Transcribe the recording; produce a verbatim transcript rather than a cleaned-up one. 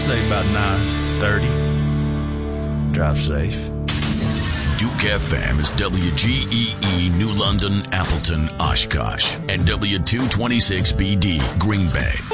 Say about nine thirty. Drive safe. Duke F M is W G E E New London, Appleton, Oshkosh, and W two twenty-six B D, Green Bay.